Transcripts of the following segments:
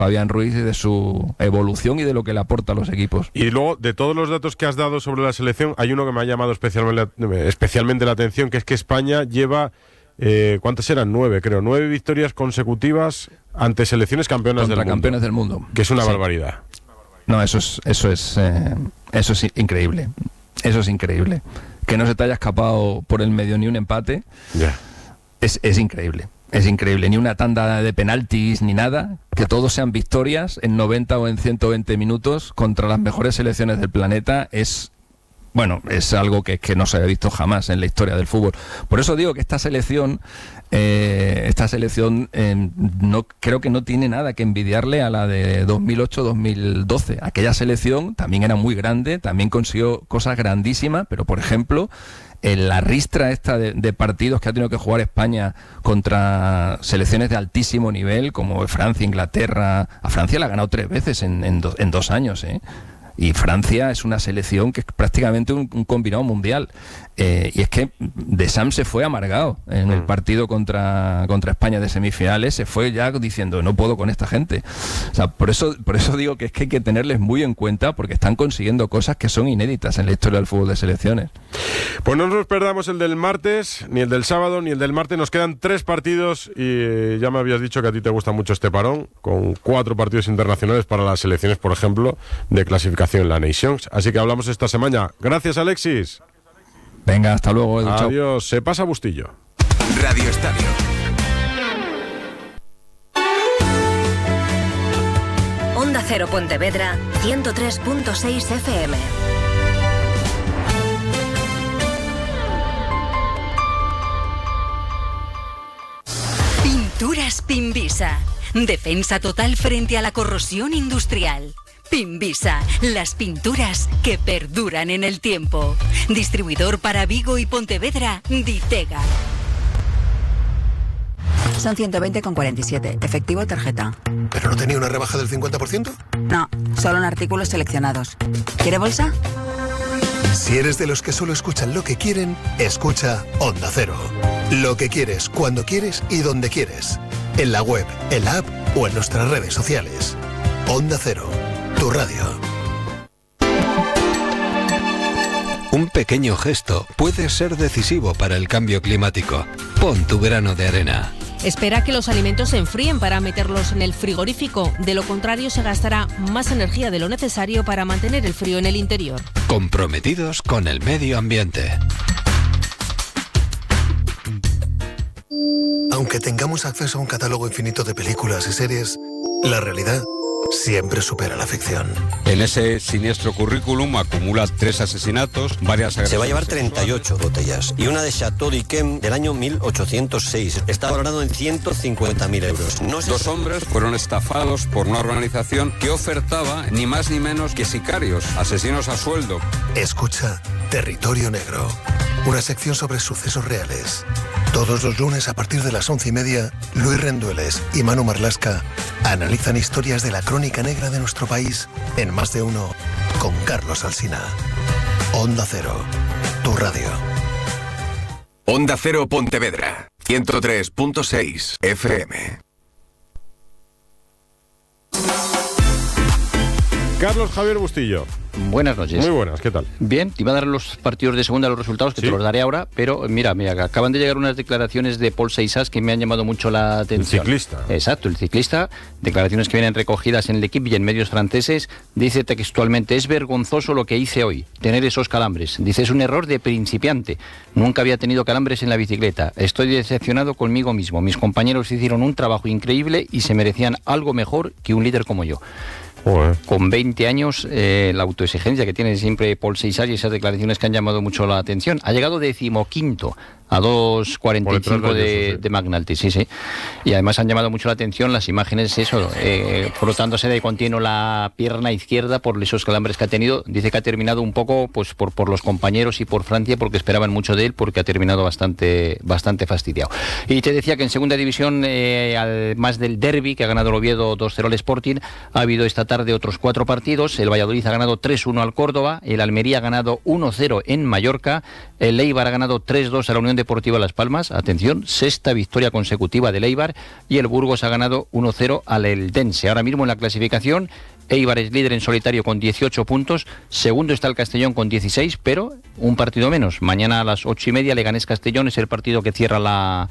Fabián Ruiz y de su evolución y de lo que le aporta a los equipos. Y luego, de todos los datos que has dado sobre la selección, hay uno que me ha llamado especialmente la atención, que es que España lleva, ¿cuántas eran? 9, creo. 9 victorias consecutivas ante selecciones campeonas contra del mundo. Campeones del mundo. Que es una barbaridad. No, eso es increíble. Eso es increíble. Que no se te haya escapado por el medio ni un empate. Ya. Es increíble. Es increíble, ni una tanda de penaltis ni nada, que todos sean victorias en 90 o en 120 minutos contra las mejores selecciones del planeta es algo que no se ha visto jamás en la historia del fútbol. Por eso digo que esta selección no creo que no tiene nada que envidiarle a la de 2008-2012. Aquella selección también era muy grande, también consiguió cosas grandísimas, pero por ejemplo la ristra esta de partidos que ha tenido que jugar España contra selecciones de altísimo nivel como Francia, Inglaterra. A Francia la ha ganado 3 veces en 2 años, y Francia es una selección que es prácticamente un combinado mundial, y es que Deschamps se fue amargado en el partido contra España de semifinales, se fue ya diciendo no puedo con esta gente. O sea, por eso digo que es que hay que tenerles muy en cuenta, porque están consiguiendo cosas que son inéditas en la historia del fútbol de selecciones. Pues no nos perdamos el del martes, ni el del sábado, ni el del martes. Nos quedan 3 partidos y ya me habías dicho que a ti te gusta mucho este parón, con 4 partidos internacionales para las selecciones, por ejemplo, de clasificación en la Nations. Así que hablamos esta semana. Gracias, Alexis. Venga, hasta luego, Edu. Adiós. Se pasa Bustillo. Radio Estadio. Onda Cero Pontevedra, 103.6 FM. Pinturas Pimbisa. Defensa total frente a la corrosión industrial. Pimbisa, las pinturas que perduran en el tiempo. Distribuidor para Vigo y Pontevedra, Ditega. Son 120,47, efectivo tarjeta. ¿Pero no tenía una rebaja del 50%? No, solo en artículos seleccionados. ¿Quiere bolsa? Si eres de los que solo escuchan lo que quieren, escucha Onda Cero. Lo que quieres, cuando quieres y donde quieres. En la web, en la app o en nuestras redes sociales. Onda Cero, tu radio. Un pequeño gesto puede ser decisivo para el cambio climático. Pon tu grano de arena. Espera que los alimentos se enfríen para meterlos en el frigorífico. De lo contrario, se gastará más energía de lo necesario para mantener el frío en el interior. Comprometidos con el medio ambiente. Aunque tengamos acceso a un catálogo infinito de películas y series, la realidad siempre supera la ficción. En ese siniestro currículum acumula 3 asesinatos, varias agresiones. Se va a llevar 38 botellas y una de Chateau d'Yquem del año 1806. Está valorado en 150.000 euros. Dos hombres fueron estafados por una organización que ofertaba ni más ni menos que sicarios, asesinos a sueldo. Escucha Territorio Negro, una sección sobre sucesos reales. Todos los lunes a partir de las 11:30, Luis Rendueles y Manu Marlasca analizan historias de la crónica negra de nuestro país en Más de Uno con Carlos Alsina. Onda Cero, tu radio. Onda Cero Pontevedra, 103.6 FM. Carlos Javier Bustillo. Buenas noches. Muy buenas, ¿qué tal? Bien, te iba a dar los partidos de segunda, los resultados, que ¿Sí? te los daré ahora, pero mira, acaban de llegar unas declaraciones de Paul Seixas que me han llamado mucho la atención. El ciclista. Exacto, el ciclista, declaraciones que vienen recogidas en el Equipe y en medios franceses, dice textualmente: es vergonzoso lo que hice hoy, tener esos calambres. Dice, es un error de principiante, nunca había tenido calambres en la bicicleta, estoy decepcionado conmigo mismo, mis compañeros hicieron un trabajo increíble y se merecían algo mejor que un líder como yo. Con 20 años, la autoexigencia que tiene siempre Paul Seixas y esas declaraciones que han llamado mucho la atención. Ha llegado 15º a 2.45 de McNulty, sí. Y además han llamado mucho la atención las imágenes, frotándose de continuo la pierna izquierda por esos calambres que ha tenido. Dice que ha terminado un poco pues por los compañeros y por Francia, porque esperaban mucho de él, porque ha terminado bastante fastidiado. Y te decía que en segunda división, además del derbi, que ha ganado el Oviedo 2-0 al Sporting, ha habido esta tarde otros 4 partidos. El Valladolid ha ganado 3-1 al Córdoba, el Almería ha ganado 1-0 en Mallorca, el Eibar ha ganado 3-2 a la Unión Deportiva Las Palmas, atención, 6ª victoria consecutiva del Eibar, y el Burgos ha ganado 1-0 al Eldense. Ahora mismo en la clasificación, Eibar es líder en solitario con 18 puntos, segundo está el Castellón con 16, pero un partido menos. Mañana a las 8:30 Leganés-Castellón es el partido que cierra la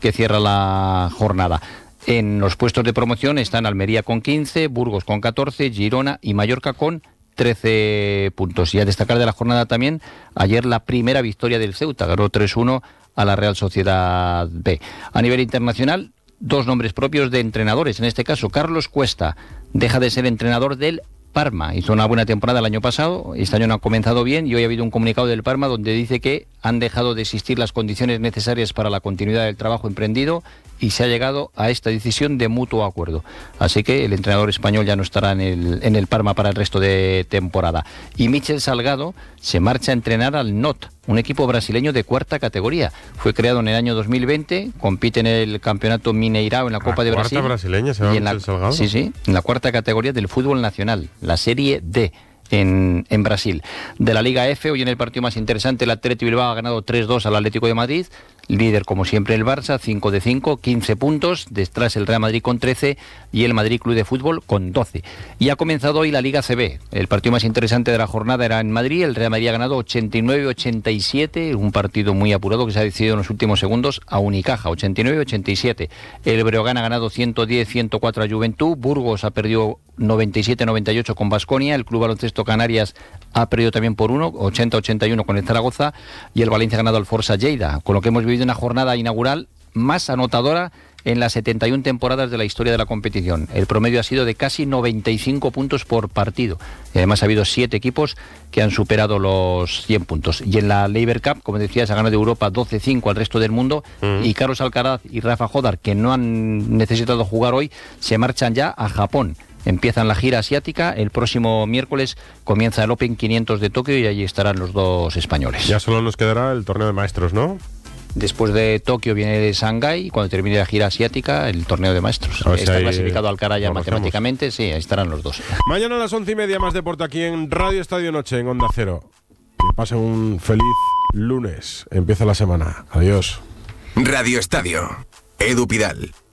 jornada. En los puestos de promoción están Almería con 15, Burgos con 14, Girona y Mallorca con 13 puntos. Y a destacar de la jornada también, ayer la primera victoria del Ceuta, ganó 3-1 a la Real Sociedad B. A nivel internacional, 2 nombres propios de entrenadores. En este caso, Carlos Cuesta deja de ser entrenador del Parma. Hizo una buena temporada el año pasado, este año no ha comenzado bien, y hoy ha habido un comunicado del Parma donde dice que han dejado de existir las condiciones necesarias para la continuidad del trabajo emprendido y se ha llegado a esta decisión de mutuo acuerdo. Así que el entrenador español ya no estará en el Parma para el resto de temporada. Y Michel Salgado se marcha a entrenar al NOT, un equipo brasileño de 4ª categoría. Fue creado en el año 2020, compite en el campeonato Mineirao en la Copa de Brasil. ¿Cuarta brasileña se llama Michel Salgado? Sí, en la 4ª categoría del fútbol nacional, la Serie D. En Brasil. De la Liga F, hoy en el partido más interesante, el Athletic Bilbao ha ganado 3-2 al Atlético de Madrid. Líder, como siempre, el Barça, 5 de 5, 15 puntos. Detrás el Real Madrid con 13 y el Madrid Club de Fútbol con 12. Y ha comenzado hoy la Liga CB. El partido más interesante de la jornada era en Madrid. El Real Madrid ha ganado 89-87, un partido muy apurado que se ha decidido en los últimos segundos a Unicaja, 89-87. El Breogán ha ganado 110-104 a Juventud. Burgos ha perdido 97-98 con Baskonia. El Club Baloncesto Canarias ha perdido también por 1, 80-81 con el Zaragoza, y el Valencia ha ganado al Forza Lleida, con lo que hemos vivido una jornada inaugural más anotadora en las 71 temporadas de la historia de la competición. El promedio ha sido de casi 95 puntos por partido. Y además ha habido 7 equipos que han superado los 100 puntos. Y en la Laver Cup, como decías, ha ganado de Europa 12-5 al resto del mundo. Y Carlos Alcaraz y Rafa Jodar, que no han necesitado jugar hoy, se marchan ya a Japón. Empiezan la gira asiática, el próximo miércoles comienza el Open 500 de Tokio y allí estarán los 2 españoles. Ya solo nos quedará el torneo de maestros, ¿no? Después de Tokio viene Shanghái, y cuando termine la gira asiática, el torneo de maestros. Está clasificado Alcaraz ya matemáticamente, sí, ahí estarán los 2. Mañana a las 11:30 más deporte aquí en Radio Estadio Noche, en Onda Cero. Que pasen un feliz lunes. Empieza la semana. Adiós. Radio Estadio. Edu Pidal.